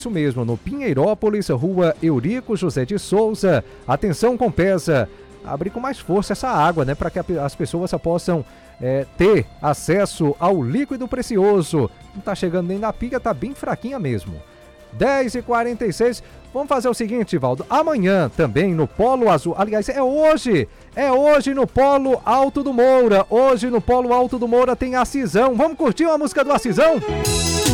Isso mesmo, no Pinheirópolis, rua Eurico José de Souza. Atenção, Compesa, abrir com mais força essa água, né, para que as pessoas possam ter acesso ao líquido precioso. Não tá chegando nem na pica, tá bem fraquinha mesmo. 10h46, vamos fazer o seguinte, Valdo, amanhã também no Polo Azul, aliás, é hoje no Polo Alto do Moura, hoje no Polo Alto do Moura tem Acisão, vamos curtir uma música do Acisão?